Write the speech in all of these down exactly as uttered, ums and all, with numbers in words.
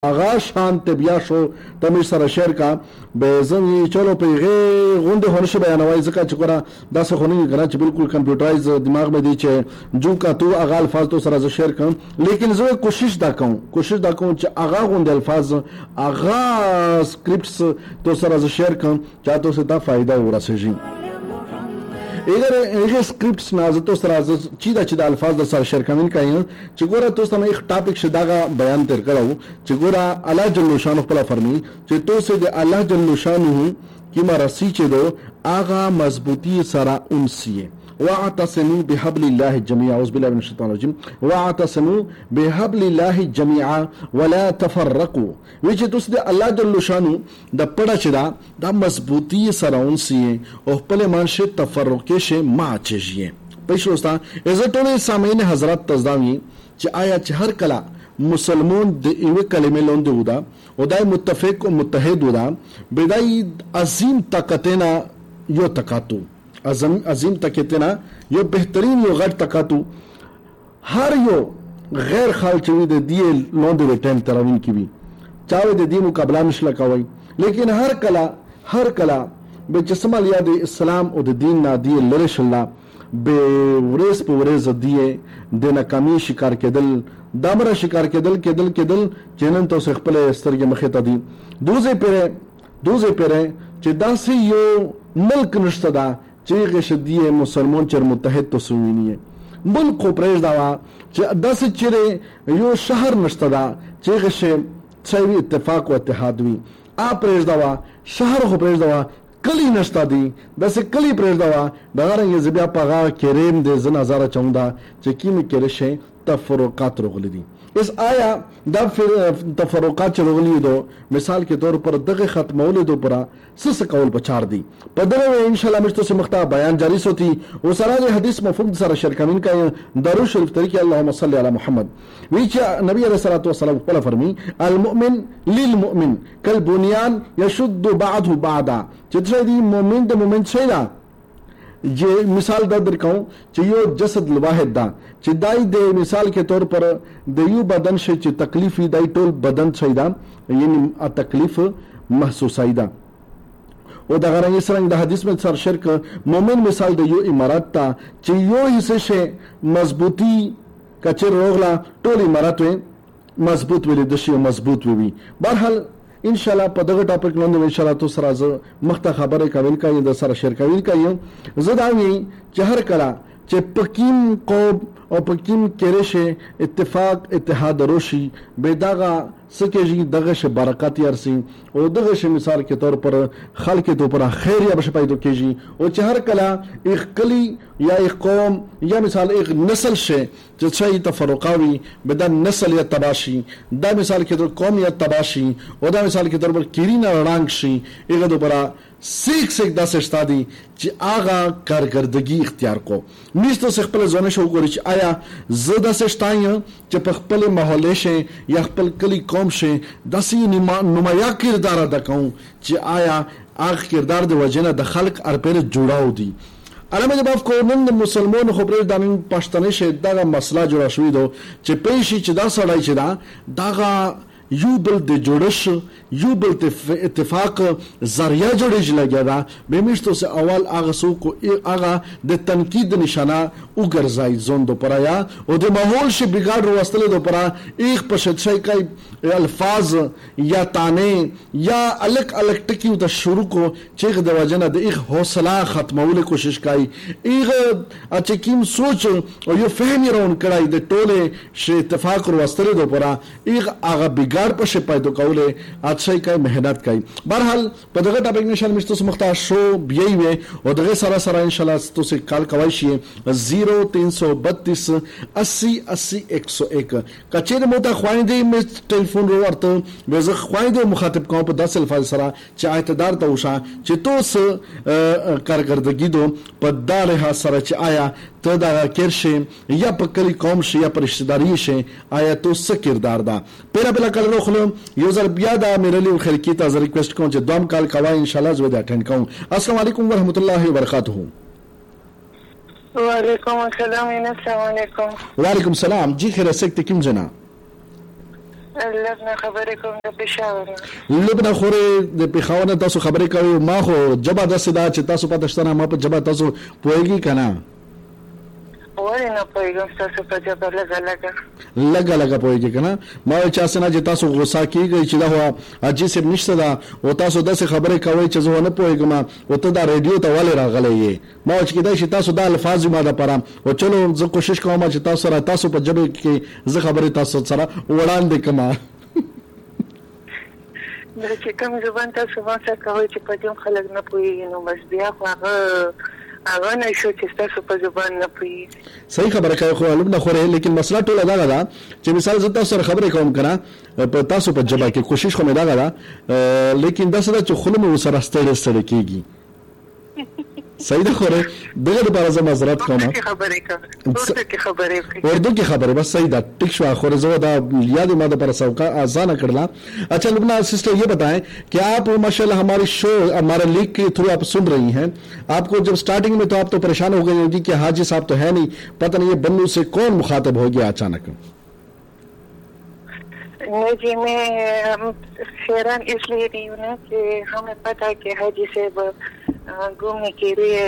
آغا شانت بیا شو تمش سره شیر کا به زنی چلو پیغه غونډه هونشه بیانوي ځکه چې ګوره داسې خونی غنا چې بالکل کمپیوټرایز دماغ مې دی چې جو کا تو اغا الفاظ تو سره شیر کوم لیکن زه کوشش دا کوم کوشش دا کوم چې اغا غونډه الفاظ اغا سکرپټس تو سره شیر کوم چاته څه دا فائدہ ورسېږي اگر هغه سکرپټس نه زه تاسو سره چې دا چې د الفاظ د سره شیر کوم کاین چې ګوره تاسو ته یو ټاپک شداغه بیان تر کړو چې ګوره الله جل شانه خپل فرمایي چې تاسو د الله جل شانه کی مرسي چې دو اغا مضبوطی سره انسیه واعتصموا بحبل الله جميعا اعوذ بالله من الشيطان الرجيم واعتصموا بحبل الله جميعا ولا تفرقوا وجه تاسو د الله جل شانه د پړه چې دا د مضبوطی سره انسیه او خپل مانشه تفرقه شه ما چجیه پښوستا عزت ټول سامعین حضرات تزداوی چې آیا چې هر کله مسلمان د ایوه کلمې لوند ودا او دای متفق او متحد ودا بدای عظیم طاقتنا یو تکاتو عظیم عظیم طاقتنا یو بهترین یو غټ تکاتو هر یو غیر خالچوي د دی لوند د ټیم تراوین کی وی چاوي د دې مقابله نشل کوي لیکن هر کلا هر کلا به جسمال یاد اسلام او د دین نه دی لری شلا به ورس په ورس دی د ناکامي شکار کېدل دامره شکار کېدل کېدل کېدل چنن تو خپل سترګې مخه ته دي دوزه پره دوزه پره چې داسې یو ملک نشته دا چې غشدی مسلمان چر متحد تو سوینیه ملک کو پرېږ دا چې داسې چې یو شهر نشته دا چې غشه څوی اتفاق او اتحاد وي ا پرېږ دا شهر خو پرېږ دا کلی نشتا دی داسې کلی پرېږ دا دا رنګ زبیا پغا کریم د زن هزار چوندا چې کیمه کړي شي تفرقات رغلی دي اس آیا دا تفرقات رغلی دو مثال کے طور پر دغه ختمول دو پرا سس کول بچار دی په دغه ان شاء الله مشتو سے مختا بیان جاری سوتی او سره حدیث مفهوم سره شرکمن کا درو شریف طریقے اللهم صل علی محمد ویچ نبی علیہ الصلوۃ والسلام قال فرمی المؤمن للمؤمن كالبنيان يشد بعضه بعضا چې دی مؤمن د مؤمن شیدا یہ مثال دا درکاؤں چې یو جسد الواحد دا چې دای د مثال کے طور پر د یو بدن شي چې تکلیفي دای ټول بدن شي دا یعنی تکلیف محسوسای دا او دا غره سره د حدیث میں سر شرک مومن مثال د یو امارات تا چې یو حصے شي مضبوطی کچر روغلا ټول امارات مضبوط ویل د شي مضبوط وی بهرحال ان شاء الله په دغه ټاپک باندې ان شاء الله تاسو سره مخته خبره کوي کوي د سره شیر کوي کوي زه دا وی چې هر کله چې پکیم قوم او پکیم کرشه اتفاق اتحاد روشي به دغه سکهږي دغه ش برکات يرسي او دغه ش مثال کے طور پر خلق تو پر خیر یا بش پیدا کیږي او چې هر کله ایک کلی یا ایک قوم یا مثال ایک نسل شه چې شي تفرقاوي به د نسل یا تباشي دا مثال کے طور قوم یا تباشي او دا مثال کے طور پر کیرینا رنگ شي ایغه دوباره سیک سیک داسې شتادي چې آغا کارکردگی اختیار کو میستو څخه خپل ځونه شو ګوري چې آیا زه داسې شتایم چې په خپل ماحول شي یا خپل کلی قوم شي داسې نمایا کردار ادا کوم چې آیا اخ کردار د وجنه د خلق ارپره جوړاو دي علامه د باف کو نن مسلمان خو پر د پښتنې شه دغه مسله جوړه شوې دو چې پېشي چې دا سړی چې دا دغه یو بل د جوړش یو بل د اتفاق ذریعہ جوړیږي لګیا دا به مشتو سه اول هغه سو کو هغه د تنقید نشانه وګرځای زون دو پرایا او د ماحول شي بګاډ وستل دو پرا ایک پښت شي کای الفاظ یا تانه یا الک الک ټکیو د شروع کو چې د وجنه د ایک حوصله ختمول کوشش کای ایغه اچکیم سوچ او یو فهم رون کړای د ټوله شي اتفاق وستل دو پرا ایغه هغه بګاډ په شي پیدا کوله اچھای کای مهنت کای بهرحال په دغه ټاپک نشل مشتو مختار شو بیاي وي او دغه سره سره ان شاء الله تاسو کال کوي شي صفر تین سو بتیس اسی اسی ایک سو ایک کچېره مو ته خوایندې می ټلیفون ورته به زه خوایندې مخاطب کوم په داسې الفاظ سره چې اعتدار ته وشه چې تاسو کارکردګي دو په داله سره چې آیا ته دا کرشه یا په کلی قوم شي یا پر رشتہداری شي آیا تو څه کردار دا پیرا بلا کال روخلو یو ځل بیا دا مې لري خیر کی ته ریکوست کوم چې دوم کال کوي ان شاء الله زه دا اټینډ کوم السلام علیکم ورحمت الله وبرکاته وعلیکم السلام السلام علیکم وعلیکم السلام جی خیر سکت کیم جنا لبنه خبرې کوم د پېښور لبنه خورې د پېښور نه تاسو خبرې کوي. ما خو جبه داسې ده چې تاسو پته شته نه ما په جبه تاسو پوهېږي که نه؟ ولې نه پوهېږم ستاسو په ژبه لږه لږه لږه لږه پوهېږي که نه؟ ما وایي چا څه نه چې تاسو غوسه کېږئ چې دا خو حاجي صاحب نشته ده او تاسو داسې خبرې کوئ چې زه ونه پوهېږم او ته دا ریډیو ته ولې راغلی یې. ما وایي چې کېدای شي تاسو دا الفاظ ما دپاره او چلو زه کوشش کوم چې تاسو سره تاسو په ژبه کې زه خبرې تاسو سره وړاندې کړم. دا چې کوم زبان تاسو ما سره کوئ چې په دې خلک نه پوهېږي نو بس بیا خو هغه هغه نه شو چې تاسو په زبان نه پوهېږي. صحیح خبره کوي خو لبنه خورې لیکن مسله ټوله دغه ده چې مثال زه تاسو سره خبرې کوم که نه په تاسو په ژبه کې کوشش خو مې دغه ده لیکن داسې ده چې خوله مې ورسره ستړې ستړې کېږي. صحیح ده خورې دغه لپاره زه معذرت کوم. اردو کې خبرې کوم اردو کې خبرې اردو کې خبرې بس صحیح ده ٹھیک شو خورې زه دا یاد ما دپاره سوکا آسانه کړلا. اچھا لبنہ سسٹر یہ بتائیں کہ آپ ماشاءاللہ ہماری شو ہمارے لیگ کے تھرو آپ سن رہی ہیں. آپ کو جب سٹارٹنگ میں تو آپ تو پریشان ہو گئی ہوگی کہ حاجی صاحب تو ہے نہیں پتہ نہیں یہ بنو سے کون مخاطب ہو گیا اچانک؟ نہیں جی میں حیران اس لیے رہی ہوں نا کہ ہمیں پتہ ہے کہ حاجی صاحب گھومنے کے لیے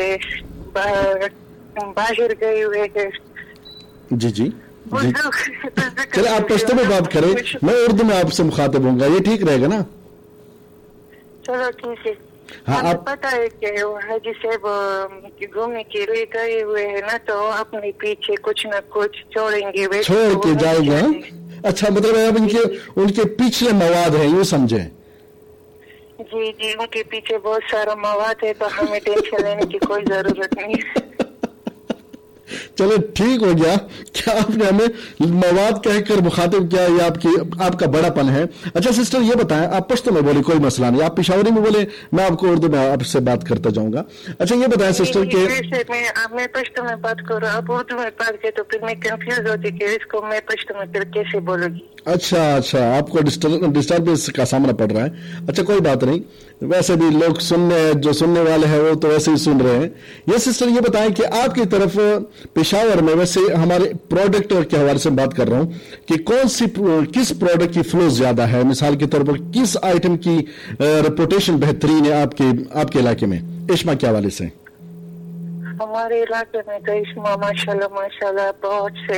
باہر گئے ہوئے ہیں. جی جی چلے آپ پشتو میں بات کریں میں اردو میں آپ سے مخاطب ہوں گا یہ ٹھیک رہے گا نا؟ چلو ٹھیک ہے. ہمیں پتہ ہے کہ حاجی صاحب گھومنے کے لیے گئے ہوئے ہیں نا تو اپنے پیچھے کچھ نہ کچھ چھوڑیں گے چھوڑ کے جائے گا. اچھا مطلب اب ان کے ان کے پچھلے مواد ہیں یوں سمجھیں؟ جی جی ان کے پیچھے بہت سارا مواد ہے تو ہمیں ٹینشن لینے کی کوئی ضرورت نہیں ہے. چلے ٹھیک ہو گیا کیا آپ نے ہمیں مواد کہہ کر مخاطب کیا یہ آپ کی آپ کا بڑا پن ہے. اچھا سسٹر یہ بتائیں آپ پشتو میں بولے کوئی مسئلہ نہیں آپ پشاوری میں بولے میں آپ کو اردو میں آپ سے بات کرتا جاؤں گا. اچھا یہ بتائیں سسٹر کہ میں پشتو میں بات کروں آپ اردو میں بات کریں تو پھر میں کنفیوز ہوتی کہ اس کو میں پشتو میں پھر کیسے بولوں گی. اچھا اچھا آپ کو ڈسٹربنس کا سامنا پڑ رہا ہے. اچھا کوئی بات نہیں ویسے بھی لوگ سننے جو سننے والے ہیں وہ تو ویسے ہی سن رہے ہیں. یہ سسٹر یہ بتائیں کہ آپ کی طرف پشاور میں ویسے ہمارے پروڈکٹ کے حوالے سے بات کر رہا ہوں کہ کون سی کس پروڈکٹ کی فلو زیادہ ہے مثال کے طور پر کس آئٹم کی ریپوٹیشن بہترین ہے آپ کے آپ کے علاقے میں اشما کے حوالے سے؟ ہمارے علاقے میں تو اشما ماشاءاللہ ماشاءاللہ بہت سے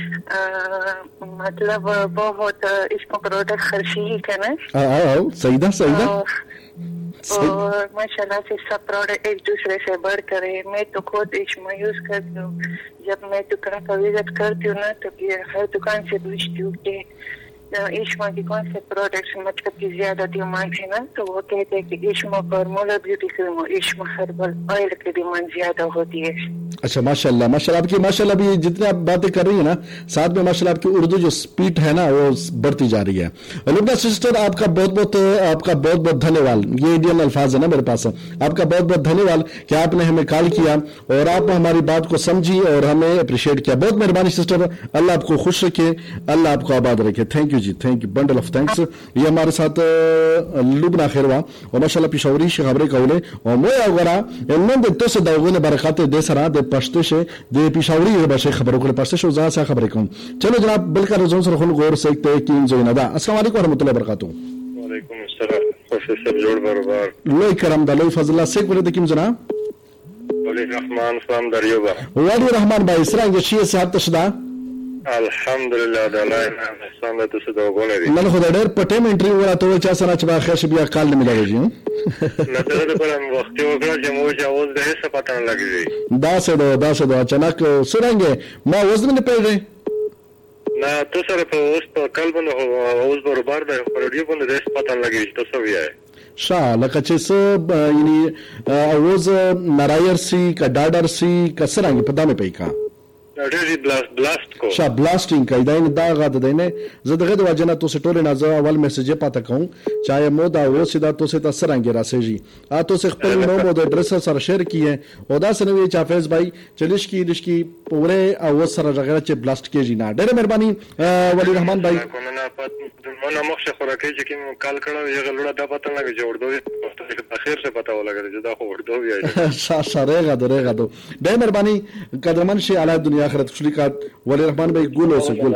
مطلب بہت اشما پروڈکٹ خرشی ہے نا. سیدہ سیدہ اور ماشاءاللہ سے سب پروڈکٹ ایک دوسرے سے بڑھ کر ہے. میں تو خود اشما یوز کرتی ہوں جب میں دکان کا وزٹ کرتی ہوں نا تو ہر دکان سے پوچھتی ہوں کہ اشما کی کون سے پروڈکٹس مطلب کی زیادہ ڈیمانڈ ہے نا تو وہ کہتے ہیں کہ اشما فارمولا بیوٹی کریم اور اشما ہربل آئل کی ڈیمانڈ زیادہ ہوتی ہے. اچھا ماشاء اللہ ماشاء اللہ آپ کی ماشاء اللہ بھی جتنے آپ باتیں کر رہی ہیں نا ساتھ میں ماشاء اللہ آپ کی اردو جو اسپیڈ ہے نا وہ بڑھتی جا رہی ہے. لبنہ سسٹر آپ کا بہت بہت آپ کا بہت بہت دھنیہ واد. یہ انڈین الفاظ ہے نا میرے پاس. آپ کا بہت بہت دھنیہ واد کہ آپ نے ہمیں کال کیا اور آپ ہماری بات کو سمجھی اور ہمیں اپریشیٹ کیا. بہت مہربانی سسٹر اللہ آپ کو خوش رکھے اللہ آپ کو آباد رکھے. تھینک یو جی تھینک یو بنڈل آف تھینکس. یہ ہمارے ساتھ لبنہ خیروا اور ماشاء اللہ پشاوری سے خبریں کہولے اور مویا وغیرہ انہوں نے تو سے داغوں برکات دے سرا دے پشتے سے دے پشاوری باشے خبروں کو پشتے سے زیادہ سے خبریں کہوں. چلو جناب بل کا رضوان سر خل غور سے کین زیندا. السلام علیکم ورحمۃ اللہ وبرکاتہ. وعلیکم السلام پروفیسر جوړ برابر لوی کرم د لوی فضل الله سیک ولې کیم جناب ولی رحمان فرام دریوبا. ولی رحمان بھائی سرنګ شي صحت تشدا الحمدلله د الله نعمت څنګه تاسو دا وګورئ نن خو ډېر پټه منټری وراته چا سره چې باخښ بیا کال نه ملایږي نه دا په وخت وګړه چې مو جواز ده څه پته نه لګیږي دا څه دا دا څه اچانک سرنګ ما وزن نه پیږي نه تو سره په اوس په کلبن اوس برابر ده په ریډیو باندې څه پته نه لګیږي تاسو وایي شا لکه چې څه یعنی اوز نرایر سی کا ډاډر سی کا سرنګ په دمه پیکا ډېری بلاست بلاست کو شا بلاستینګ کای داین دا غاده دینه زه دغه د واجنه تو سټول نه زه اول میسج پاته کوم چاہے مو دا و سیدا تو سے تسرنګ راسېږي ا تو سے خپل نوم او د ایڈریس سره شیر کیه او دا سنوي چا فیس بھائی چلیش کی دش کی پورے او سره غیره چې بلاست کیږي نه ډېر مهرباني ولی رحمان بھائی مونه مخشه خوراکي چې کوم کال کړو یې غلوړه د پته لګي چې اردو یې په خیر څه پته ولګي چې دا خو اردو وی شا شارېغه درېغه دو ډېر مهرباني قدرمن شي اعلی دنیا آخرت شریکات ولی رحمان بھائی ګول اوسه ګول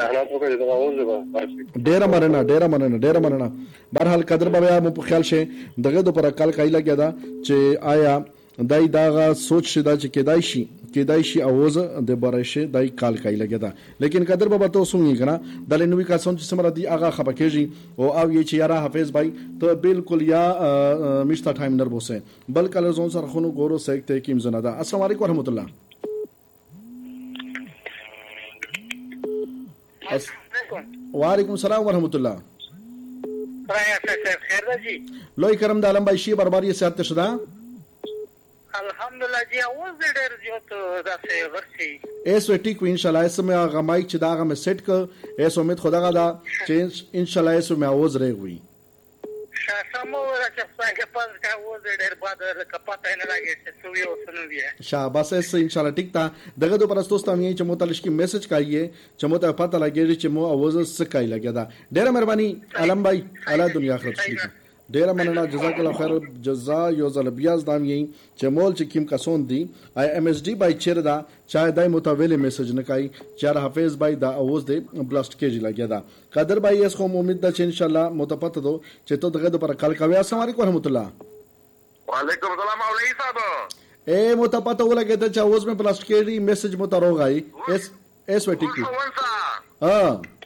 ډېر مننه ډېر مننه ډېر مننه بهرحال قدر بابا مو په خیال شه دغه د پر کال کای لګیا دا چې آیا دای داغه سوچ شدا چې کېدای شي کېدای شي اوز د برشه دای کال کای لګیا دا لیکن قدر بابا ته سمږي کنه د لنوي کاسون چې سمره دی هغه خپکیږي او او یې چې یاره حافظ بھائی ته بالکل یا مشتا ټایم نر بوسه بل کله زون سره خونو ګورو سېکته کیم زنه دا السلام علیکم ورحمت الله وعلیکم السلام ورحمت الله خیر راځي لوی کرم د عالم بھائی شي برباري سیادت شدا الحمدلله جی اوس ډېر زیات داسې ورشي ایسو ټیک ان شاء الله اسمه هغه مایک چې دا هغه مې سیټ ک ایسو امید خدا غدا چې ان شاء الله ایسو مې اوز رهوي شاسمو راځه څنګه پاس کا اوس ډېر باد کپاته نه راګي چې سوي اوسنو بیا شاباس ایسو ان شاء الله ټیک تا دغه د پرستوستا مې چې متعلق کی میسج کایې چې مو ته پته لګیږي چې مو اوز سکای لګیا دا ډېر مهرباني علم بھائی اعلی دنیا آخرت شریک ډیر مننه جزاک الله خیر جزا یو ځل بیا زدم یې چې مول چې کیم کسون دی آی ایم ایس ډی بای چیر دا چای دای متویل میسج نه کای چار حافظ بای دا اوز دی بلاست کېږي لګیا دا قدر بای اس خو امید ده چې ان شاء الله متپت دو چې ته دغه پر کال کوي السلام علیکم ورحمت الله وعلیکم السلام مولوی صاحب اے متپت ولګی ته چې اوز مې بلاست کېږي میسج مو ته روغای اس اس وټی کی ها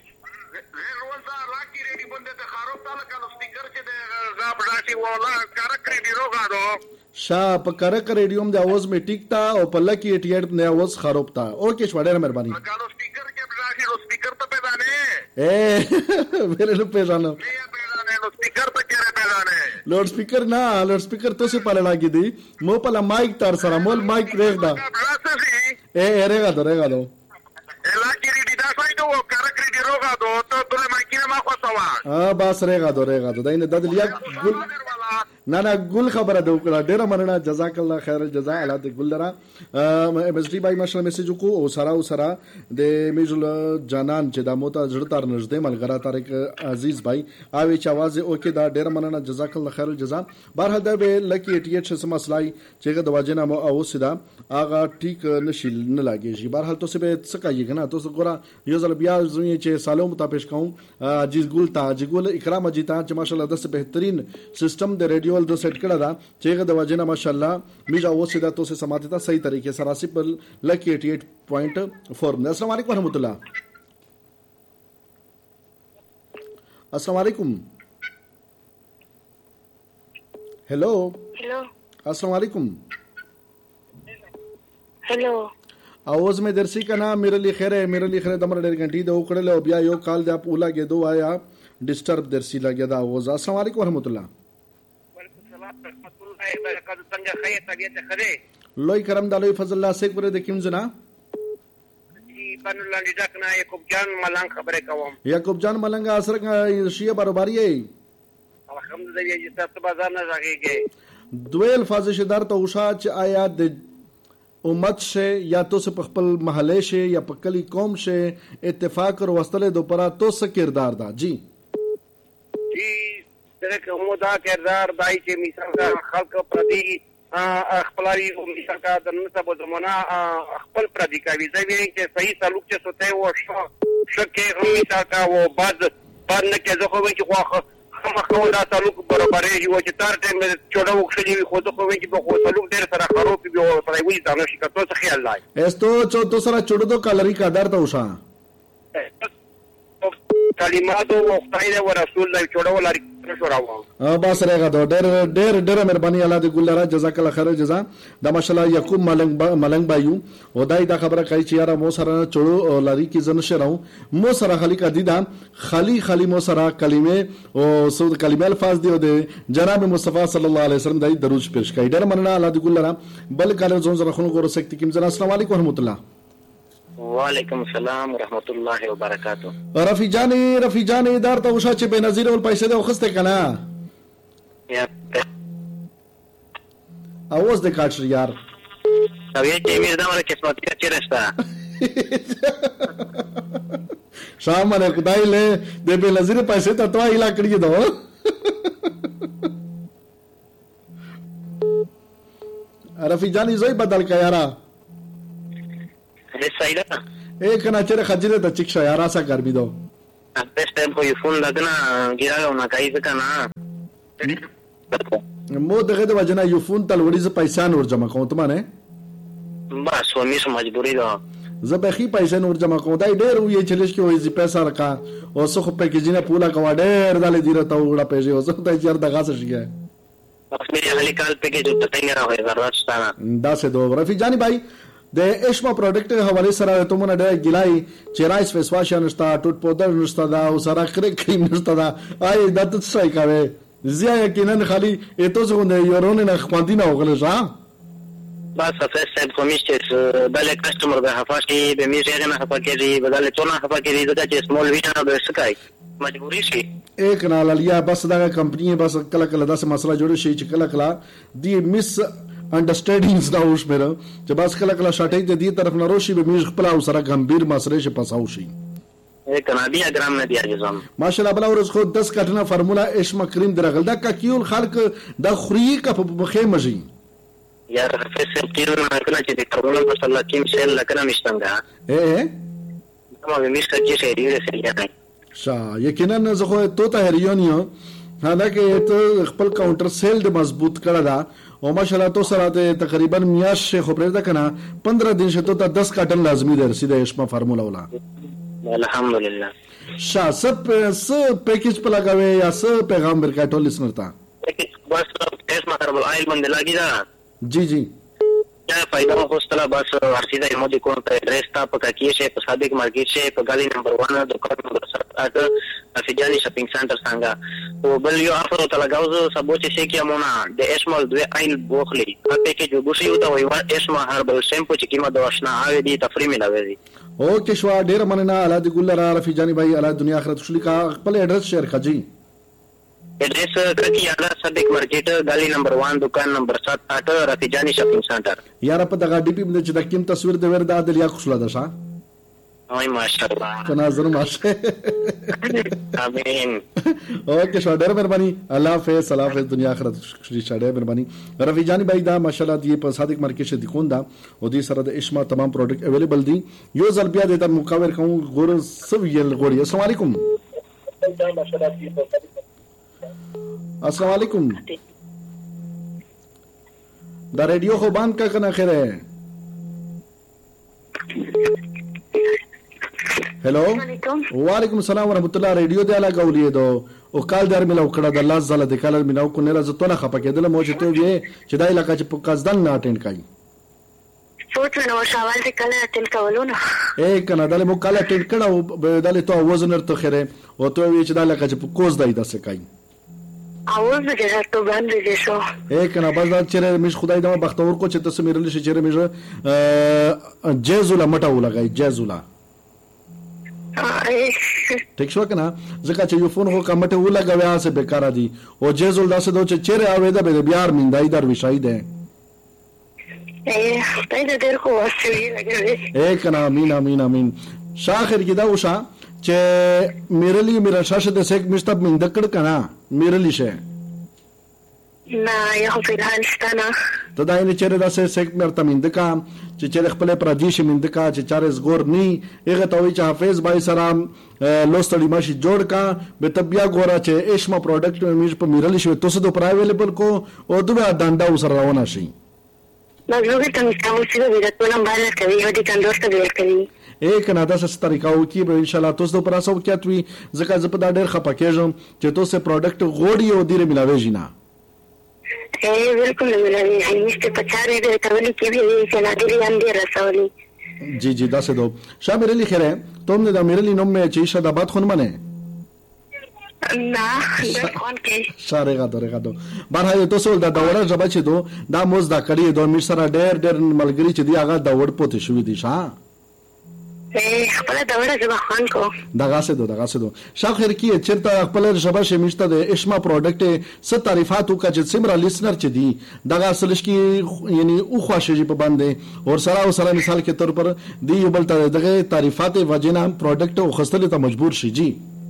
شا په کرک ریډیوم د اواز می ټیک تا او په لکی اٹیټ نه اواز خراب تا اوکے شوړه مهرباني کالو سپیکر کې براشي نو سپیکر ته پیدا نه اے ویل نو پیدا نه نو سپیکر ته کې پیدا نه لوډ سپیکر نه لوډ سپیکر تو سے پاله لاګی دی مو په مایک تر سره مول مایک ریغ دا اے ریغا دو ریغا دو الا کې ریډی دا سایدو کرک ریډی روغا دو ته ته مایکینه ما خو سوا ها باس ریغا دو ریغا دو دینه د لیا ګل نه نه ګل خبره ده وکړه ډیره مننه جزاک الله خیر الجزاء الله دې ګل درا ام اس ډی بای ماشاءالله میسج کو او سره او سره د میجل جانان چې د موته زړه نږدې ملګرا طارق عزیز بای اوی چې आवाज اوکې دا ډیره مننه جزاک الله خیر الجزاء بهر دا به لکی اٹیټ څه مسلای چې د واجنه مو او سیدا اغه ټیک نشیل نه لاګي بهر حال تاسو به څه کوي کنه تاسو ګورا یو ځل بیا زوی چې سالو متاپیش کوم عزیز ګل تا عزیز ګل اکرام اجیتا چې ماشاءالله د بهترین سیستم د ریډیو ول د سیټ کړه دا چې د واجنه ماشاءالله میجا او سیدا تاسو سماعت ته صحیح طریقې سره سپل لکی اٹھاسی پوائنٹ فور السلام علیکم ورحمۃ اللہ السلام علیکم hello hello अस्सलाम वालेकुम हेलो आवाज में दर्शी का नाम मेरे लिए खैर है मेरे लिए खैर दमर डेढ़ घंटी दो कड़े लो बिया यो काल दे आप उला के दो आया डिस्टर्ब दर्शी लगे दा आवाज अस्सलाम वालेकुम रहमतुल्लाह वालेकुम सलाम रहमतुल्लाह बरकातहू संग खैर तबीयत खरे लोई करम दालोई फजल الله सेक परे दकिम जना जी बनल डकना याकूब जान मलंग खबरे कवम याकूब जान मलंग असर का शिया बरोबरी है الحمدلله چې تاسو بازار نه راغیږي دوی الفاظ شدار ته وشا چې آیا د امت شه یا تاسو په خپل محله شه یا په کلی قوم شه اتفاق او وصله د پرا تاسو کردار دا جی جی دغه کوم دا کردار دای چې مثال کا خلق پردي خپلاري او مثال کا د نسب زمونه خپل پردي کوي ځکه چې صحیح تعلق چې سوته و شو شکه هم مثال کا و بعد بعد نه کې زه خو چې خو مخکې دا تعلق برابرې یو چې تر ټیم چوډه وکړي خو ته خو چې په خو تعلق ډېر سره خراب دی او سره وي دا نشي کته څه خیال لای esto cho to sara chodo kalari ka dar ta usha کلماتو او خدای او رسول الله چوډه ولري شوراو ا با سره غا ډېر ډېر ډېر مهرباني الله دې ګلرا جزاک الله خیر جزا دا ماشاءالله یعقوب ملنګ ملنګ بایو ودای دا خبره کوي چې یاره مو سره چوډو لري کی زن شراو مو سره خلی کا دیدا خلی خلی مو سره کلمه او سود کلمه الفاظ دی او د جناب مصطفی صلی الله علیه وسلم دای دروش پیش کوي ډېر مننه الله دې ګلرا بل کله زون زره خونو ګور سکتی کیم زنا السلام علیکم ورحمت الله وعلیکم السلام ورحمت الله وبرکاتہ رفیع جان رفیع جان ادار ته وشا چې بنظیر ول پیسې د وخسته کنا یا اواز د کاټر یار او یې چې مې دا مره قسمت کې رستا شامل خدای له د به نظر پیسې ته توای لا کړی دو رفیع جانی زوی بدل کا یارا سایدا ایک نہ چر خجره ته چک یارا سا کر بھی دو اس ټایم خو یو فون لګنا ګیراو نه کوي ځکه نه مو دغه د وجنا یو فون تل وړي ز پیسې نور جمع کوم ته مانه بس و می مجبوری ده زبخي پیسې نور جمع کوم دای ډېر وې چلیش کې وې زی پیسې راکا او څه خو پیکیجینه پولا کا ډېر دالې دیره ته وړه پیسې او څه ته چیر دغه څه شي بس مې هلي کال پیکیج ته څنګه راوي ضرورت شته دا سه دو رفیع جانی بھائی د اشما پروډکټ حواله سره ته مونږ ډېر ګلای چې رایس فیس واش نشتا ټوټ پودر نشتا دا او سره کریم کریم نشتا دا آی د ته څه کوي زیا یقینا خالی اته څنګه یورون نه خواندي نه وغله ځا بس فیس سب کومیشته بل کسٹمر به حفاظي به میږي نه حفاظي بدل چونه حفاظي دا چې سمول وینا به سکای مجبوری شي ایک نالیا بس دا کمپنی بس کله کله داسې مسله جوړ شي چې کله کله دی مس انډرسټینډینګز دا اوس مېره چې بس کله کله شاټیک د دې طرف نه روشي به میږ خپل او سره ګمبیر مسله شي پساو شي ایک نادیا ګرام نه دی اجازم ماشاءالله بل ورځ خو دس کټنه فرمولا اشما کریم درغل دا کیول خلق دا خوري کا په بخې مجي یار فیس سب تیرو نه کله چې د کرونا په صلی الله کیم سیل لکنه مشتنګا اے نو به میشته چې شي دی سره شا یقینا زه خو ته ته هریونیو حالکه ته خپل کاونټر سیل د مضبوط کړه دا او ماشاءالله تو سره تقریبا میاش خو پرې ده کنه پندرہ دن شته ته دس کاټن لازمی ده سیده اشما فارمولا ولا الحمدلله شا سب س پیکیج په لګاوي یا س پیغام ورکاټو لسنر تا پیکیج بس اشما هربل آیل باندې لګی دا جی جی क्या फायदा हो होस्टला बस हरसीदा मोदी कोन पे एड्रेस था पका किए से सादिक मार्केट से गाली नंबर वन दुकान नंबर सात आठ अफिजानी शॉपिंग सेंटर सांगा वो बल यो ऑफर होता लगाओ जो सबोचे से क्या Mona de esmal dve ail bokhli ape ke jo gushi होता वही वा esma herbal shampoo की कीमत दोषना आवे दी तफरी में लगे दी ओके शवा ډیر مننه الاदी ګلرا رفیع جانی بھائی الا دنیا آخرت خوشلی کا خپل ایڈریس شیئر کړئ एड्रेस ककी आला सादिक मार्केट गाली नंबर वन दुकान नंबर सात आठ रफीजानी शॉपिंग सेंटर यार په دغه ډی پی باندې چې د کوم تصویر د ور د عادل یا خوشلا ده ښا وای ماشاءالله تناظر ماشه امين اوکے شو ډیر مهرباني الله حافظ الله حافظ دنیا آخرت خوشلی ډیر مهرباني رفیع جانی بھائی دا ماشاءالله دی په صادق مارکیټ شه دکون دا او دې سره د اشما تمام پروډکټ اویلیبل دي یو ځل بیا د مقاور کوم ګور سویل غوړي السلام علیکم السلام علیکم دا ریڈیو خو بند کا کنا خیر ہے हेलो وعلیکم السلام ورحمۃ اللہ ریډیو دی علا غولیه دو او کال در ملو کړه د الله زله د کال ملو کو نه زته نه خپه کېدل مو چې ته وې چې دای لکه چې په قصدن نه اټینډ کای سوچ نو شوال دې کله اټینډ کولونه اے کنه دله مو کال اټینډ کړه او دله تو وزن ورته خره او ته وې چې دای لکه چې په کوز دای دسه کای اول دې راته باندې دې شو اے کنه بس دا چیرې مش خدای دې بختور کو چې تاسو میرل شي چیرې مې جیزولا مټه ولګای جیزولا ټیک شو کنه ځکه چې یو فون هو کمټه ولګوي اسه بیکاره دي او جیزول داسه دو چې چیرې اویدا به بیار میندای در وشای ده اے پای دې ډېر خو واسي لګوي اے کنه امین امین امین شاخر کې دا وشا چې میرلی میرا شاشه د سیک مستب من دکړ کنه میرلی شه نه یو په حالستانه ته دا نه چیرې داسه سیک مرته من دکا چې چیرې خپل پردیش من دکا چې چارې زګور نی هغه ته وی چې حافظ بای سلام لوستړی ماشي جوړ کا به تبیا ګورا چې اشما پروډکټ میش په میرلی شو تاسو د پر اویلیبل کو او دوه داندا وسره روانه شي نو زه ته تاسو چې د ټولم باندې کوي یو دي تندرست دی کوي ایک نه داسه طریقه وکي به ان شاء الله تاسو د پر اسو کېتوي ځکه زه په دا ډېر خپه کېږم چې تاسو پروډکټ غوړي او ډیر ملاوي نه اے بالکل ملاوي هیڅ په چارې د تولې کې وی چې نادری اندې رسولي جی جی داسه دو شامل لري خیره ته نه د میرلی نوم مې چې شاداباد خون منه نه دا کون کې ساره غاډه غاډه بارها تاسو دا دوره جبا چې دو دا موز دا کړی دو مې سره ډېر ډېر ملګری چې دی هغه دا وړ پوت شوې دي ښا خپل دغه ژبه خوان کو دغه څه دو دغه څه دو شاو خیر کی چیرته خپل ژبه شمیشته د اشما پروډکټ څه تعریفات او کچ سیمرا لیسنر چې دی دغه اصلش کی یعنی او خوښه په باندې اور سره او سره مثال کې تور پر دی یو بل دغه تعریفات وجینا پروډکټ او خستل ته مجبور شي جی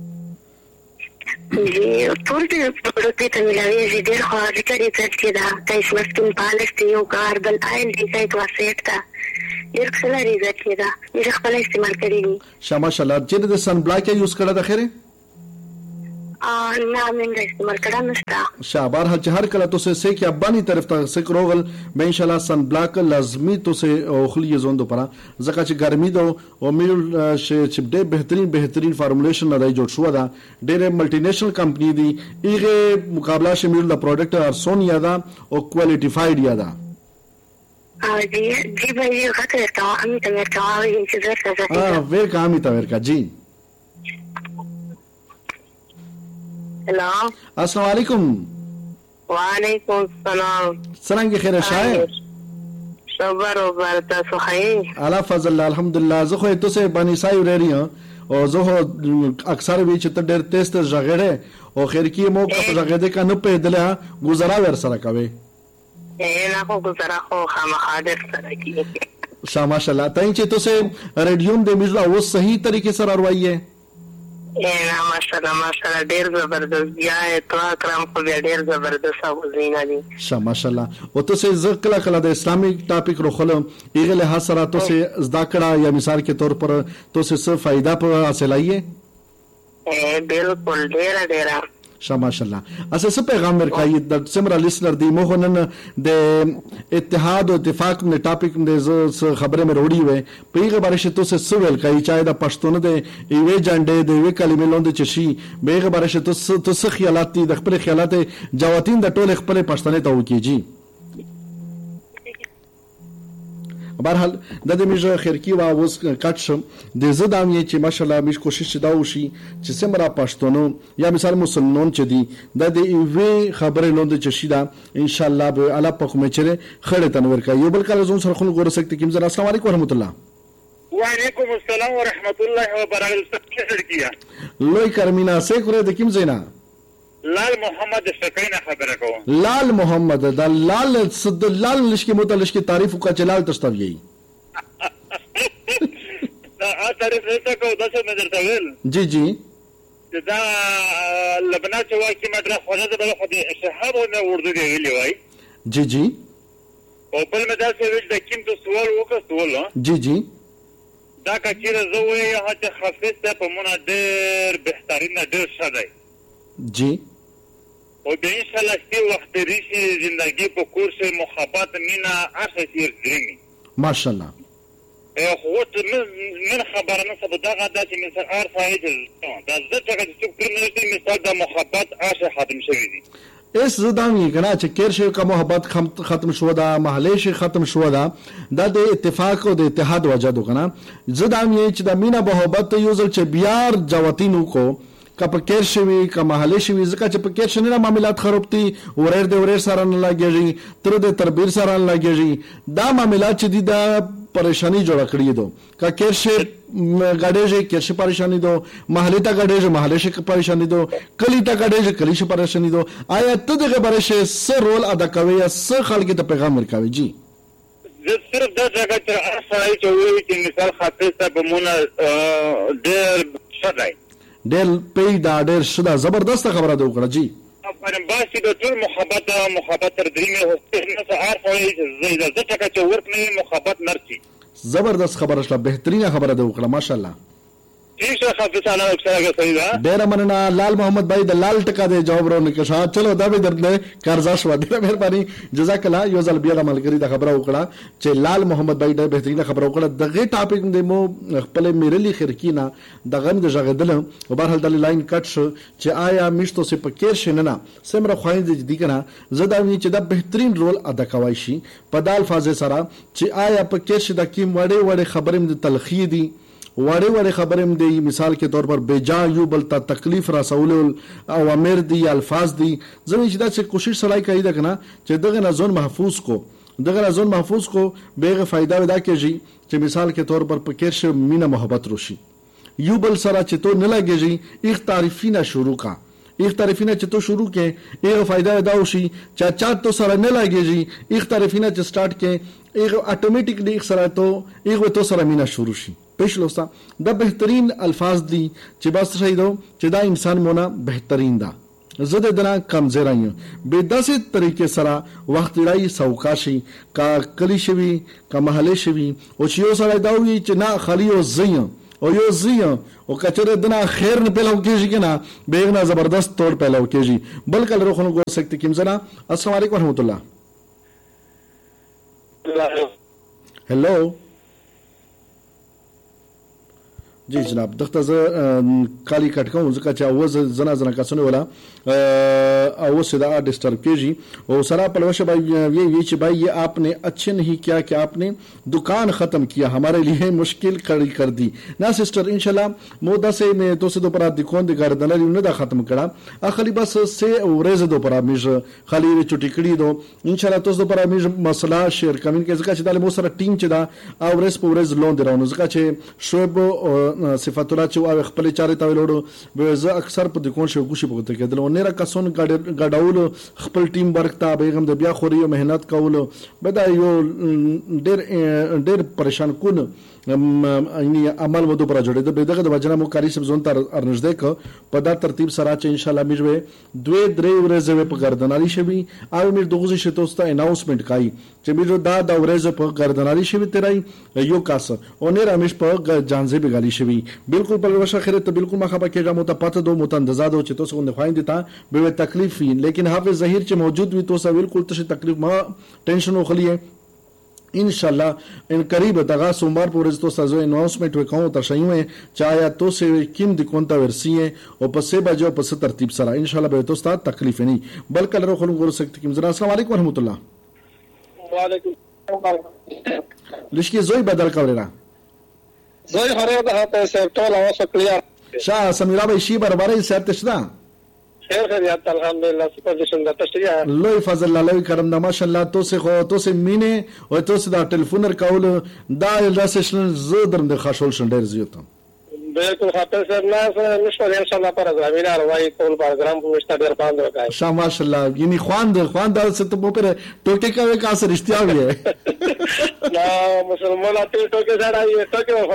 جی ټول دې پروډکټ ته ملاوي چې ډېر خو ریکړې څه دا کیس مسکین پالش دی یو کاربن آیل دی سایت واسیټ تا ډېر څه لري ځکه دا چې خپل استعمال کړی دي شماشالله چې د سن بلاک یوز کړه د خیره ا نه من استعمال کړه نشته شابار هر هر کله تو سے سے کې ابانی طرف ته سے کروغل به ان شاء الله سن بلاک لازمی تو سے خلی زون دو پرا زکه چې ګرمي دو او میل چې ډېر بهترین بهترین فارمولیشن نه دی جوړ شو دا ډېر ملټي نېشنل کمپنی دی ایغه مقابله شمیل د پروډکټ ارسون یا دا او کوالټیفاید یا دا جی جی بھائی غلط کرتا ہوں امی تمیر کا انتظار کر سکتے ہیں ہاں ویر کا امی تمیر کا جی ہیلو السلام علیکم وعلیکم السلام سرنگی خیر شاعر صبر و برتا سخی علا فضل اللہ الحمدللہ زه خو تو سے بانی سای ورری او زه اکثر وی چې ته ډېر تیز تیز ژغړې او خیر کی مو په ژغړې کا نه پیدله گزارا ور سره کوي نه خو گزارا خو خامخا در سره کی شاماشالله تای چې تو سے ریډیوم د میزلا و صحیح طریقے سره اروایې نه ماشاءالله ماشاءالله ډیر زبردست بیا تو اکرام خو بیا ډیر زبردست او زینا دي شاماشالله او تو سے ذکر کله د اسلامیک ټاپک روخلو ایغه له حسره تو سے زدا کړه یا مثال کے طور پر تو سے څه فائدہ په حاصلایې ا بالکل ډیر ډیر شاماشالله اسه څه پیغام ورکایي د سمرا لیسنر دی مخنن د اتحاد او اتفاق نه ټاپک د خبره مې وروړي وي په هغه باره شته څه څه ول کوي چې د پښتون د ایوي جنډې د ایوي کلمې لوند چشي به هغه باره شته څه خیالات دي د خپل خیالات جواتین د ټول خپل پښتنې ته وکیږي بهرحال د دې میژه خیرکی وا اوس کټ شم د زدام یې چې ماشاءالله میش کوشش دا وشي چې سمرا پښتونو یا مثال مسلمانون چې دي د دې وی خبره لوند چې شي دا ان شاء الله به الله په کومه چره خړې تنور کوي یو بل کله زون سره خو ګور سکتے کیم زرا السلام علیکم ورحمت الله وعلیکم السلام ورحمت الله وبرکاته خیرکیا لوی کرمینا سیکره د کیم زینا لال محمد شکینا خبره کوم لال محمد د لال صد لال لشکې متلش کی تعریف کا جلال تشتوی دا تعریف نه کو د څه نظر تاول جی جی دا لبنان چې واکې مدرسه خو ده بل خو د شهاب او اردو دی ویلی وای جی جی او بل مدرسه ویل د کیم تو سوال وکړ سوال جی جی دا کچیره زوی هغه خفیف ته په مونږ ډېر بهترین ډېر شاده جی او به ان شاء الله چې وخت ریشي زندگی په کورس محبت مینا اخر تیر درمی ماشاءالله خو ته من خبر نه څه دغه د چې مثال ار فائد دا زړه چې څوک پرې نه مثال د محبت اخر ختم شوی دي اس زدام یې کنا چې کېرشه کا محبت ختم شو دا محله شي ختم شو دا د اتفاق او د اتحاد وجه دو کنا زدام یې چې د مینا محبت یو ځل چې بیار جواتینو کو کا پکیر شوی کا محله شوی ځکه چې پکیر شنه معاملات خرابتي ورېر د ورېر سره نه لګیږي تر د تربیر سره نه لګیږي دا معاملات چې دي دا پریشانی جوړ کړی دو کا کېرشه غړېږي کېرشه پریشانی دو محله ته غړېږي محله شي پریشانی دو کلی ته غړېږي کلی شي پریشانی دو آیا ته دغه برشه څه رول ادا کوي څه خلک ته پیغام ورکوي جی زه صرف دا ځکه چې اصلي چې وایي چې مثال خاطر ته بمونه ډېر شدای ډېر پیدا ډېر شدا زبردست خبره ده وکړه جی افرین باسی د ټول محبت محبت تر دریمه هسته نه عارف وایي زه د ځکه چې ورک نه محبت نرسي زبردست خبره شله بهترینه خبره ده وکړه ماشاءالله ٹھیک ہے حافظ انا اکثر صحیح ہے ډیر مننه لال محمد بھائی د لال ټکا دی جواب ورونه کې شاه چلو دا به درنه قرضا شو ډیره مهرباني جزاک الله یو ځل بیا د ملګری د خبره وکړه چې لال محمد بھائی ډېر بهترینه خبره وکړه دغه ټاپک د مو خپل میرلی خرکینا دغه د ژغدل او بهر د لاین کټ شو چې آیا مشتو سه پکیر شنه سمره خوایند دي کنه زدا وی چې د بهترین رول ادا کوي شي په دال فاز سره چې آیا پکیر شي د کیم وړې وړې خبرې د تلخی دي وړې وړې خبرې هم دی مثال کے طور پر بیجا یو بل ته تکلیف رسول اوامر دی الفاظ دی زموږ چې دا چې کوشش سلای کوي دا کنه چې دغه نه ځون محفوظ کو دغه ځون محفوظ کو بیغه فائدہ ودا کېږي چې مثال کے طور پر پکیر شه مینه محبت روشي یو بل سره چې تو نه لګېږي ایک تعریفینه شروع کا ایک تعریفینه چې تو شروع کې ایغه فائدہ ودا وشي چې چا تو سره نه لګېږي ایک تعریفینه چې سٹارټ کې ایغه اتوماتیکلی ایک سره تو ایغه تو سره مینه شروع شي پښلوستا د بهترین الفاظ دي چې بس شهیدو چې دا انسان مونږه بهترین ده زده دنا کم زرایم به داسې طریقې سره وخت لای سوکاشي کا کلی شوی کا محله شوی او چې یو سره دا وی چې نه خالی او زین او یو زین او کچره دنا خیر نه پهلو کېږي کنه بیغنا زبردست توڑ پهلو کېږي بلکې روخنو ګور سکتے کیم زنا السلام علیکم ورحمت الله هلو جی جناب دغه ز کالی کټ کوم ځکه چې اوس زنا زنا کسونه ولا او سدا ڈسٹرب کیجی اور سرا پلوش بھائی یہ یہ کہ بھائی یہ آپ نے اچھے نہیں کیا کہ آپ نے دکان ختم کیا ہمارے لیے مشکل کڑی کر دی نا سسٹر انشاءاللہ مودا سے میں تو سے دو پر دکون د گردن لري نه دا ختم کړه اخلي بس سه ورزه دو پر میج خالی چټی کړي دو انشاءاللہ تو دو پر میج مسله شیر کمن کې ځکه چې د مو سره ټیم چې دا او ورز په ورز لون درونه ځکه چې شوب صفات الله چې او خپل چارې ته وروړو به زه اکثر په دکون شو کوشش وکړم کېدل او نه را کسون ګډاول خپل ټیم ورک ته بیغم د بیا خوري او مهنت کول به دا یو ډېر ډېر پریشان کون یعنی عمل مو دو پر جوړې د دغه د وجنه مو کاری سب زون تر ارنځ ده په دا ترتیب سره چې ان شاء الله میږي دوه درې ورځې په ګردنالي شوی او مې دغه شي توسته اناونسمنت کای چې میږي دا د ورځې په ګردنالي شوی تیرای یو کاس او نه رمیش په جانځي بغالي شوی بالکل په وشه خیره ته بالکل ما خبر کېږم مو ته پته دو متندزا دو چې توسه نه خوایند تا به تکلیف وي لیکن حافظ ظاهر چې موجود وي توسه بالکل ته تکلیف ما ټینشن وخلیه انشاءاللہ ان قریب دغه سوموار پر ورځ تو سازو اناونسمنت وکاو تر شایو چایا تو سه کیم د کونتا ورسی او پسې بجو پسې ترتیب سره انشاءاللہ به تو ستا تکلیف نه بلکې لرو خلک ور سکت کیم زرا السلام علیکم ورحمت الله وعلیکم السلام لشکي زوی بدل کولرا زوی هره ده ته سرټول او سکلیا شاه سمیرا به شی برابرې سرت شدا خیر خیریت الحمدلله سپورټیشن د تشریح لوی فضل الله کرم د ماشاءالله تو سه خو تو سه مینه او تو سه دا ټلیفون کول دا د سیشن زدر د خاصول شندر زیوت بالکل خاطر سر ناس نشو ان شاء الله پروګرام نه راوي ټول پروګرام په مشته ډیر باندې وکای شاه ماشاءالله یعنی خواند خواند ست په پر ټوکې کوي کا سر اشتیا وي لا مسلمان ته ټوکې سره یې ټوکې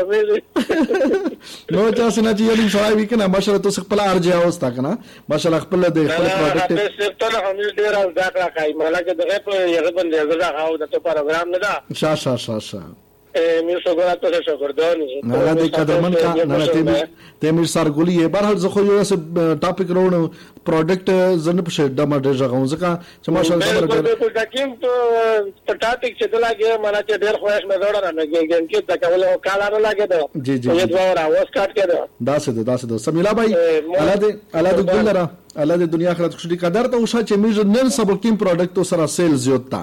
خو نو چا سنا چې یلی شوای وی کنه ماشاءالله تو خپل ارجه اوستا کنه ماشاءالله خپل د خپل پروډکټ په ټول هم ډیر از دا راکای مله کې دغه په یغه بل یغه غاو د پروګرام نه دا شاه شاه شاه شاه میر شکر تو سے شکردانی نه د قدرمن کا نه ته تیمیر سرګولی یې بهر زه خو یو څه ټاپک روړ پروډکټ زنه په شډه ما ډېر ځغون ځکه چې ماشاءالله خبره بالکل دکیم ته ټاپک چې دلاګه مانا چې ډېر خوښ مې جوړه نه کېږي چې دا کول او کالا نه لاګه دا جی جی یې دوه راوس کاټ کړه دا څه دا څه سمیلا بھائی الله دې الله دې ګلرا الله دې دنیا آخرت خوشي قدر ته وشه چې میږ نن سبکیم پروډکټ سره سیل زیوتا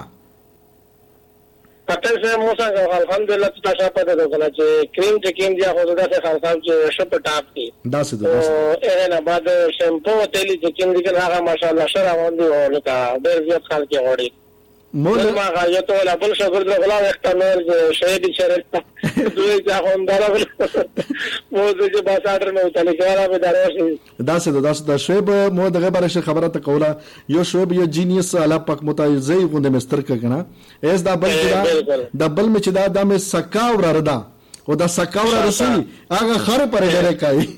پته سه موسی الحمدلله تاسو په دغه غلا چې کریم چې کیم دی خو دا څه خاصه چې شپ ټاپ دی دا څه دا څه نه بعد شیمپو تیلی چې کیم دی هغه ماشاءالله سره باندې او لکه ډېر زیات خلک وړي مول ما غایته ولا بل شکر د غلا احتمال شهید شرط دوی ځا هم درغله مو چې بازار نه وتلی کاره به دروشي دا څه دا څه شوب مو دغه بارے خبره ته کوله یو شوب یو جینیس الا پک متایزي غونډه مستر کنه اس دا بل دا د بل مچ دا د مې سکاور ردا او دا سکاور رسي هغه خر پر غره کوي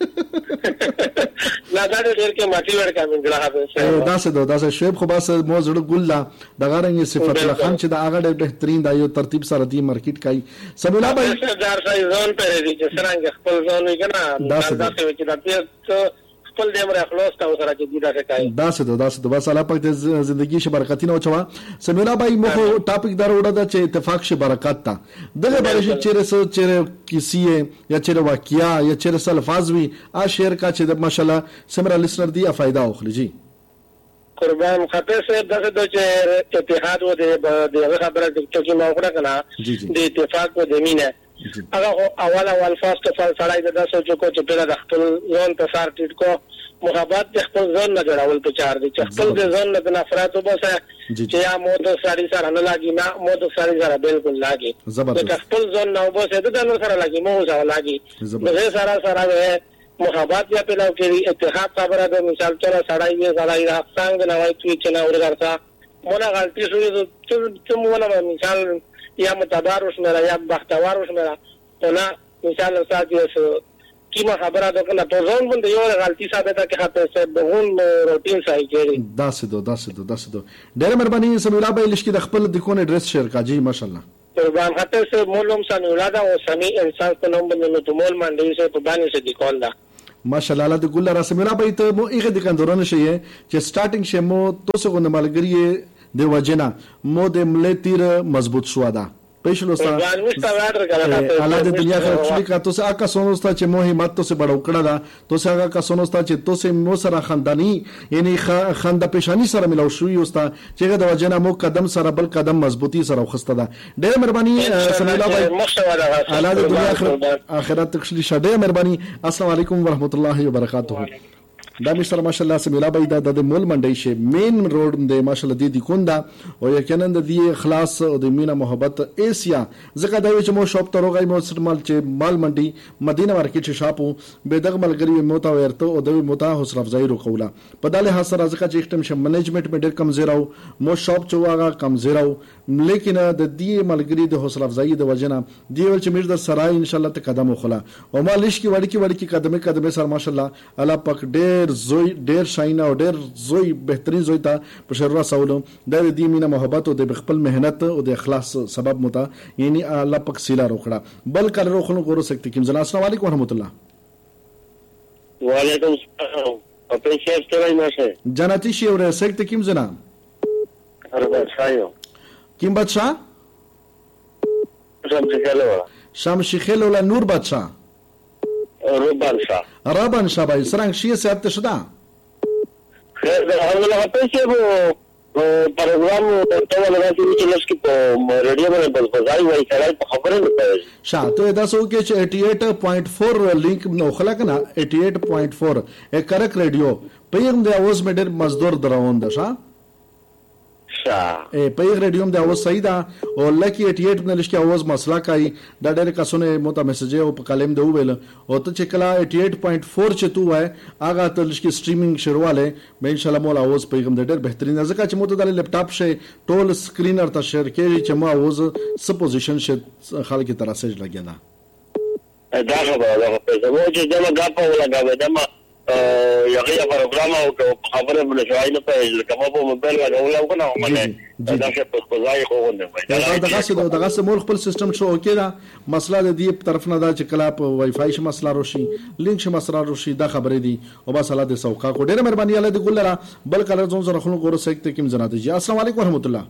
لا دا ډېر کې ماټي ور کامن غلا دا څه دا څه شوب خو بس مو زړه ګل دا غرنګ صفات الله خان چې دا هغه ډېر بهترین دا یو ترتیب سره دی مارکیټ کوي سبیلا بھائی دار سای زون پر دي چې څنګه خپل ځون وي کنه دا څه چې دا خپل دې مر اخلاص تا سره چې دا څه کوي دا څه دا څه بس الله پاک دې ژوندۍ شي برکت نه وچوا سمیلا بھائی مو ټاپک دار وړه دا چې اتفاق شي برکت تا دغه بارے چې چیرې سو چیرې کسی یا چیرې واقعیا یا چیرې الفاظ وی ا شعر کا چې ماشاءالله سمرا لسنر دی فائدہ اخلي جی قربان خطر سے دغه د چې اتحاد و د دغه خبره د چې ما وکړه کنه د اتفاق و د مینه هغه اول اول فاست فال سړی د داسو چې کو چې په د خپل ځون په سار ټیټ کو محبت د خپل ځون نه جوړول په چار دي چې خپل د ځون نه د نفرت وبسه چې یا مو د ساری سره نه لاګي نه مو د ساری سره بالکل لاګي د خپل ځون نو بو سه د نو سره لاګي مو سره لاګي د سره سره محبت یا پیلاو کې اتحاد خبره ده مثال تر سړای وی سړای افسانګ نه وای چې نه ورګرتا مونږه غلطي شوې چې مونږه مثال یا متدارس میرا یا بختوارس میرا ona مثال ساتي کیما خبره ده کنه په ځون باندې یو غلطي ثابته کې خاطر څه بهون روټین صحیح کړي داسې دو داسې دو داسې دو ډېر مهرباني سمیلا بھائی لشکې د خپل د کون ایڈریس شیر کا جی ماشاءالله قربان خاطر سے مولم سمیلا دا او سمی انسان په نوم باندې نو مول منډي سے په باندې سے د کول دا ماشاءالله الله د ګل را سمیلا بھائی ته مو ایغه د کندورونه شي چې سٹارټینګ شه مو توسه غو ملګری د وجنا مو د ملې تیر مضبوط شو دا پیشلو ستا الله د دنیا خیر چلی کا تو سے آقا سونوستا چې مو همت تو سے بڑو کړه دا تو سے آقا سونوستا چې تو سے مو سره خاندانی یعنی خنده پیشانی سره ملو شوی اوستا چې د وجنا مو قدم سره بل قدم مضبوطی سره خسته دا ډېر مهرباني سمیلا بھائی الله د دنیا خیر اخرت تکشلی شه ډېر مهرباني السلام علیکم ورحمت الله وبرکاته دا مستر ماشاءالله سمیلا بھائی دا د مول منډي شه مین روډ د ماشاءالله دی د کوندا او یقینا د دی اخلاص او د مینا محبت ایسیا زکه دا چې مو شاپ ته روغای مو سرمال چې مال منډي مدینه مارکیټ شاپو به دغه ملګری موتا ورته او د موتا حوصله افزای رو کوله په داله حاصل ځکه چې اختم شه منیجمنت مې ډېر کم زیراو مو شاپ چواغه کم زیراو لیکن د دې ملګری د حوصله افزای د وجنه دی ول چې میر در سرای ان شاء الله ته قدم وخلا او مالش کی وړکی وړکی قدمه قدمه سره ماشاءالله الله پاک ډېر زوی ډېر شاینا او ډېر زوی بهترین زوی ته په شروع سوالو د دې مینا محبت او د خپل مهنت او د اخلاص سبب متا یعنی الله پاک سیلا روکړه بل کله روخنو ګورو سکت کیم جنا السلام علیکم ورحمت الله وعلیکم السلام په پیښه ستړی نشه جنتی شی اور سکت کیم جنا اربا شایو کیم بادشاہ شمشی خیلو شمشی خیلو لا نور بادشاہ ربان شاه ربان شاه بای سرنگ شیه ساعت شده خیر ده حالا پیشه بو پروگرام تو ولا چې چې لږ کې په رادیو باندې بل بازاري وایي کړای په خبره نه پوهیږي شاته دا سو کې چې اٹھاسی پوائنٹ چار لینک نو خلک نه اٹھاسی پوائنٹ چار یک کرک رادیو په یم د اواز مې ډېر مزدور دراوند شاه شاه په یغ رادیوم د اواز صحیح ده او لکه اٹھاسی نه لشکې اواز مسله کوي دا ډېر کسونه مو ته میسج او په کلم دی ویل او ته چې کلا اٹھاسی پوائنٹ چار چې تو وای هغه ته لشکې سټریمینګ شروعاله به ان شاء الله مول اواز پیغام د ډېر بهترین ځکه چې مو ته د لپټاپ شه ټول سکرینر ته شیر کړي چې مو اواز سپوزیشن شه خلک تر اساس لګیا دا دا خبره ده په مو چې دغه غاپه ولا غاپه یغه پروګرام او خبره بل شوای نه په کومه په موبایل باندې ولا کنه باندې دا څه په ځای خو ونه دا دغه څه دغه څه مول خپل سیستم شو اوکې دا مسله د دې طرف نه دا چې کلا په وای فای ش مسله روشي لینک ش مسله روشي دا خبره دي او بس الله دې سوکا کو ډېر مهرباني الله دې ګل را بل کله زون سره خلک ګورو سکت کیم زنات جی السلام علیکم ورحمت الله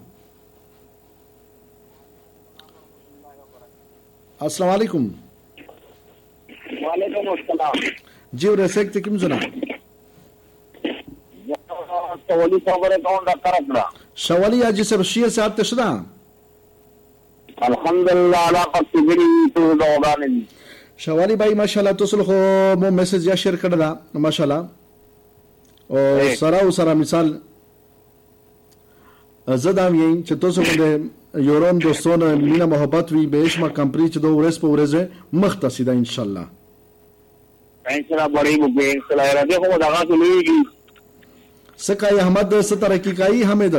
السلام علیکم وعلیکم السلام جی ور سکت کیم زنا شوالی خبره کوم دا کرکړه شوالی اجي سب شیه ساعت تشدا الحمدلله علا قصبری تو دوغان شوالی بھائی ماشاءالله توسل خو مو میسج یا شیر کړه دا ماشاءالله او سره او سره مثال زدام یې چې توسو باندې یورون دوستونه مینا محبت وی بهشمه کمپری چې دوه ورځ په ورځ مختصیده ان شاء الله انشاءالله بڑی مو انشاءالله راځي خو دا غاټو لېږي سکای احمد ستر کی کای حمید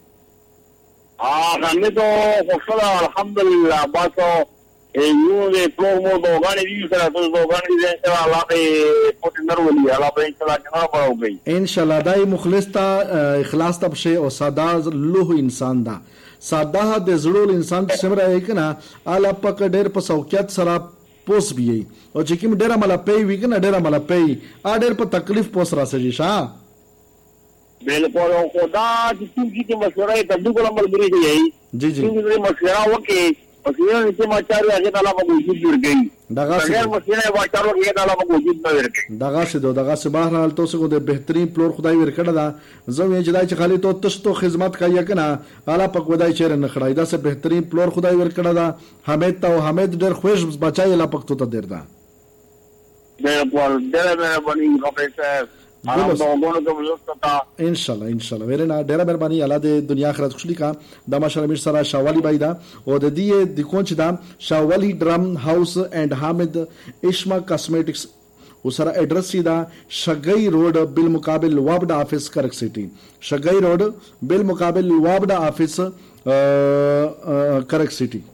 اه حمید خوشاله الحمدلله باسو یو دې پرومو دوغانې دي سره تاسو دوغانې دي چې الله به پټ نرولي الله به انشاءالله څنګه پروږي ان شاء الله دای مخلص ته اخلاص ته بشه او ساده لوه انسان دا ساده د زړول انسان څنګه راځي کنه الله پاک ډېر په سوکیات سره پوس بي او چې کوم ډېر مل پي وی کنه ډېر مل پي ا ډېر په تکلیف پوس راځي شاه بالکل خدا چې څنګه مشوره ته دغه عمل لري جی جی څنګه مشوره وکي مشوره چې ماچاري هغه تعالی په وجود ورګي دغه غیر مشوره واچارو هغه تعالی په وجود نه ورګي دغه څه دو دغه څه بهر حال تاسو کو د بهترین پلور خدای ورکړه دا زه یې جدای چې خالی تو تاسو خدمت کوي کنه اعلی په خدای چیرې نه خړای دا څه بهترین پلور خدای ورکړه دا حمید ته او حمید ډېر خوش بچای لا پکتو ته ډېر دا بالکل ډېر مهرباني خپل ان شاء الله ان شاء الله ورنه ډیره مهرباني الله د دنیا آخرت خوشحالي کا د ماشاءالله میر سره شاوالی بای دا او د دې د کونچ دا شاوالی ډرم هاوس اینڈ حامد اشما کاسمیټکس وسره ایڈریس سیدا شګئی روډ بالمقابل وابډا آفیس کرک سٹی شګئی روډ بالمقابل وابډا آفیس کرک سٹی